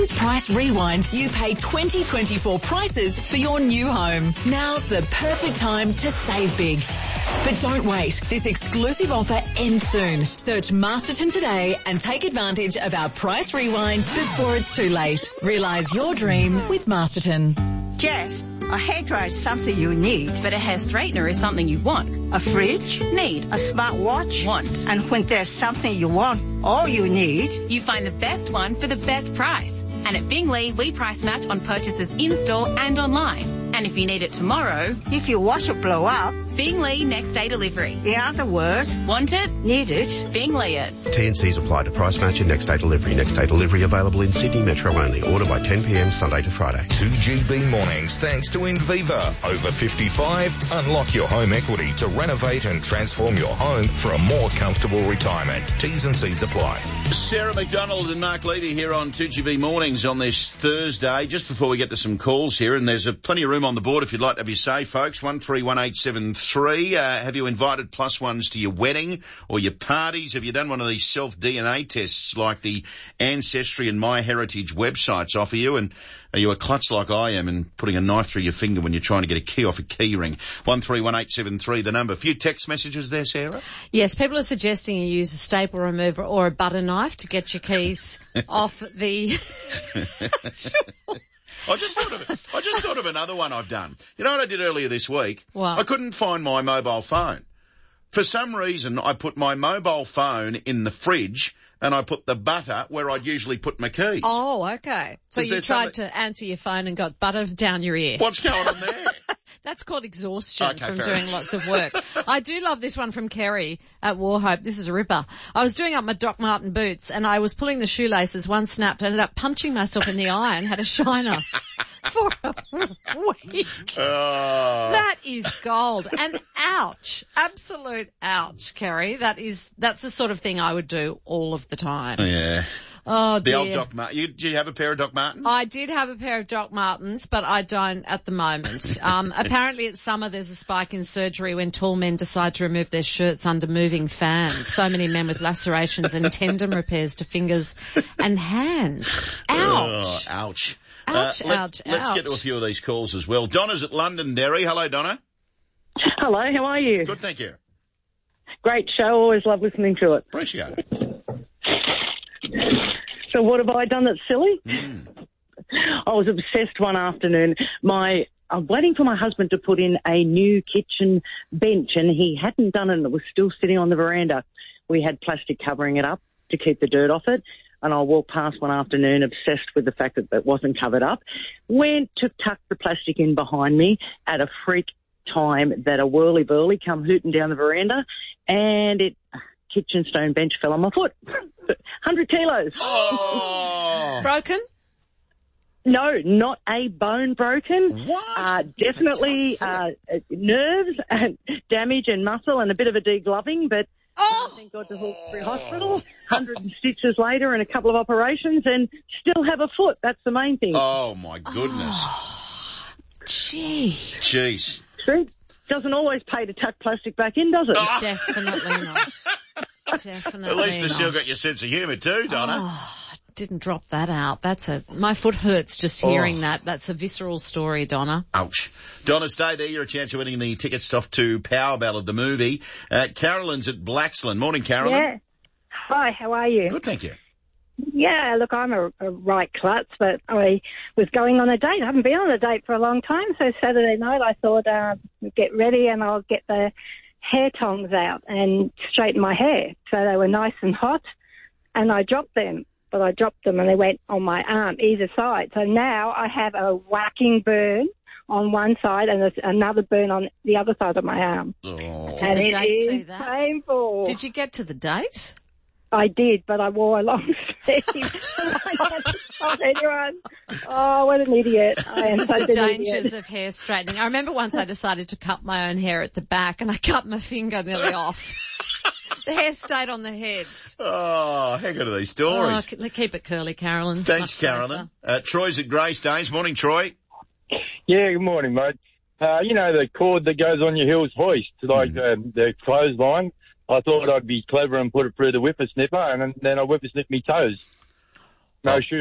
Price Rewind, you pay 2024 prices for your new home. Now's the perfect time to save big. But don't wait. This exclusive offer ends soon. Search Masterton today and take advantage of our Price Rewind before it's too late. Realise your dream with Masterton. Jess, a hairdryer is something you need. But a hair straightener is something you want. A fridge? Need. A smartwatch? Want. And when there's something you want, all you need... You find the best one for the best price. And at Bingley, we price match on purchases in-store and online. And if you need it tomorrow... If your washer blow up... Bingley next day delivery. In other words... Want it? Need it? Bingley it. T&Cs apply to price match and next day delivery. Next day delivery available in Sydney Metro only. Order by 10 p.m. Sunday to Friday. 2GB mornings thanks to Inviva. Over 55, unlock your home equity to renovate and transform your home for a more comfortable retirement. T's and C's apply. Sarah McDonald and Mark Levy here on 2GB mornings on this Thursday. Just before we get to some calls here, and there's plenty of room on the board if you'd like to have your say, folks. 131873. Have you invited plus ones to your wedding or your parties? Have you done one of these self-DNA tests like the Ancestry and MyHeritage websites offer you? And are you a klutz like I am and putting a knife through your finger when you're trying to get a key off a key ring? 131873, the number. A few text messages there, Sarah? Yes, people are suggesting you use a staple remover or a butter knife to get your keys off the... I just thought of another one I've done. You know what I did earlier this week? What? I couldn't find my mobile phone. For some reason, I put my mobile phone in the fridge and I put the butter where I'd usually put my keys. Oh, okay. So you tried to answer your phone and got butter down your ear. What's going on there? That's called exhaustion from fair doing enough. lots of work. I do love this one from Kerry at Warhope. This is a ripper. I was doing up my Doc Marten boots and I was pulling the shoelaces. One snapped. I ended up punching myself in the eye and had a shiner for a week. That is gold. And ouch. Absolute ouch, Kerry. That's the sort of thing I would do all of the time. Yeah. Oh, dear. The old Doc Marten. Did you have a pair of Doc Martens? I did have a pair of Doc Martens, but I don't at the moment. Apparently it's summer, there's a spike in surgery when tall men decide to remove their shirts under moving fans. So many men with lacerations and tendon repairs to fingers and hands. Ouch. Oh, ouch. Ouch, Let's ouch. get to a few of these calls as well. Donna's at Londonderry. Hello, Donna. Hello, how are you? Good, thank you. Great show, always love listening to it. Appreciate it. So what have I done that's silly? I was obsessed one afternoon. I'm waiting for my husband to put in a new kitchen bench and he hadn't done it and it was still sitting on the veranda. We had plastic covering it up to keep the dirt off it. And I walked past one afternoon obsessed with the fact that it wasn't covered up. Went to tuck the plastic in behind me at a freak time that a whirly-burly come hooting down the veranda and kitchen stone bench fell on my foot. 100 kilos. Oh. Broken? No, not a bone broken. What? Definitely nerves and damage and muscle and a bit of a degloving, but thank God to Hawkesbury Hospital. 100 stitches later and a couple of operations and still have a foot. That's the main thing. Oh, my goodness. Jeez. See? Doesn't always pay to tuck plastic back in, does it? Oh. Definitely not. Definitely At least not. you still got your sense of humour too, Donna. Oh, didn't drop that out. My foot hurts just hearing that. That's a visceral story, Donna. Ouch. Donna, stay there. You're a chance of winning the tickets off to Power Ballad, the movie. Carolyn's at Blaxland. Morning, Carolyn. Yeah. Hi, how are you? Good, thank you. Yeah, look, I'm a right klutz, but I was going on a date. I haven't been on a date for a long time, so Saturday night I thought, get ready and I'll get the hair tongs out and straighten my hair. So they were nice and hot, and I dropped them. But I dropped them and they went on my arm, either side. So now I have a whacking burn on one side and there's another burn on the other side of my arm. Oh. And the it date is say that? painful. Did you get to the date? I did, but I wore a long sleeve. Anyone? Oh, what an idiot. I am such The an dangers idiot. of hair straightening. I remember once I decided to cut my own hair at the back and I cut my finger nearly off. The hair stayed on the head. Oh, heck out of these stories. Oh, keep it curly, Carolyn. Thanks, Much safer. Carolyn. Troy's at Greystanes. Morning, Troy. Yeah, good morning, mate. You know the cord that goes on your heels hoist, like the clothesline? I thought I'd be clever and put it through the whippersnipper, and then I whippersnip me toes. No shoes.